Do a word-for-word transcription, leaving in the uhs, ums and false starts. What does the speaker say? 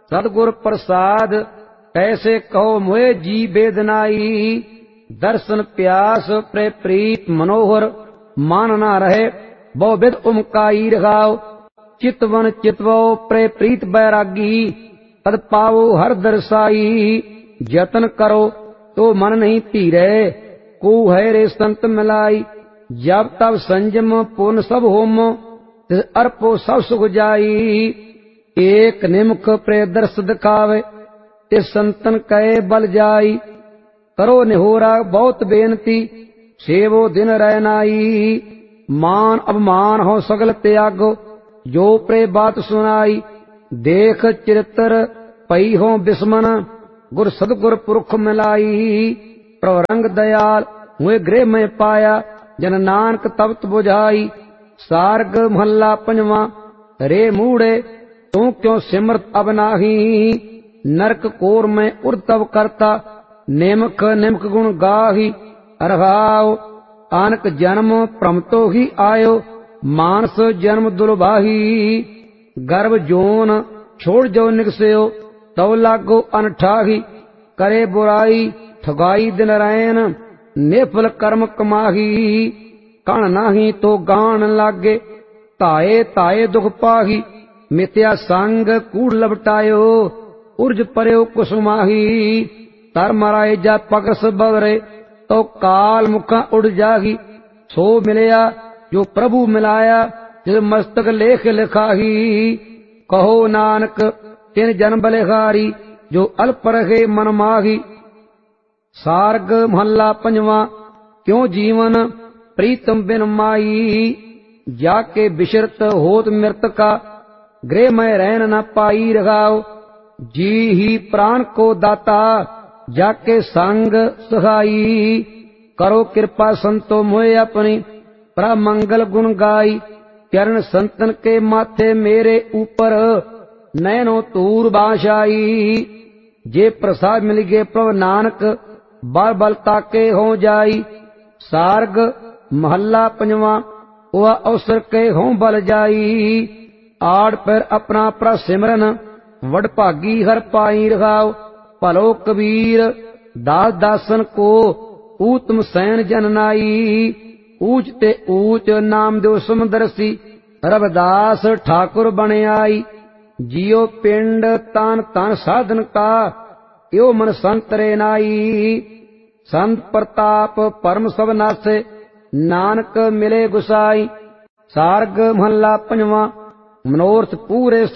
सतगुर प्रसाद कैसे कहो मोहे जी बेदनाई। दर्शन प्यास प्रे प्रीत मनोहर मान ना रहे बहुविध उमकाई रखाओ। चितवन चितवो प्रे प्रीत बैरागी तद पावो हर दर्शाई। जतन करो तो मन नहीं धीरे को है रे संत मिलाई। जब तब संजम पूर्ण सब होम तिस अर्पो सब सुख जाई। एक निमुख प्रे दर्श दिखावे तिस संतन कहे बल जाई। करो निहोरा बहुत बेनती सेवो दिन रहनाई। मान अभिमान हो सगल त्यागो जो प्रे बात सुनाई। देख चरित्र पई हो बिस्मन गुर सदगुर पुरख मिलाई। प्रवरंग दयाल हुए गृह में पाया जन नानक तबत बुझाई। सार्ग महला पंजवा रे मूढ़े तू क्यों सिमरत अब नाही। नरक कोर में उर्तव करता नेमक निमक गुण गाही। रहाओ आनक जन्म प्रमतो ही आयो मानस जन्म दुर्भाही। गर्भ जोन छोड़ जो निकस्यो तव लागो अनठाही। करे बुराई ठगाई दिन रैन निफल कर्म कमाही। कण नाही तो गान लागे ताए ताए दुख पाही। मिथ्या संग कूड़ लपटायो उर्ज पर्यो कुसुमाही। तर मराए जा पगस बगरे तो काल मुखा उड़ जाही। सो मिलया जो प्रभु मिलाया जिस मस्तक लेख लिखाही। कहो नानक तिन जन्म बलिहारी जो अल्प रहे मन माही। सार्ग महला पंजवा क्यों जीवन प्रीतम बिन माई। जाके बिशरत होत मृतका गृह में रहन न पाई रखाओ। जी ही प्राण को दाता जाके संग सहाई। करो कृपा संतो मोहे अपनी प्रमंगल गुण गाई। चरण संतन के माथे मेरे ऊपर नैनो तूर बाशाई। जे प्रसाद मिल गए प्रभु नानक बल बल ताके हो जाई। सार्ग महला पंजवा वह अवसर के हो बल जाई। आड़ पर अपना प्र सिमरन वड भागी हर पाई रखाओ। भलो कबीर दास दासन को ऊतम सैन जननाई। ऊंच ते ऊंच नाम दो समदरसी रविदास ठाकुर बने आई। जियो पिंड तान तान साधन का यो मन संतरे नाई। संत प्रताप परम सब नासे नानक मिले गुसाई। सार्ग महला पंजवा मनोरथ पूरे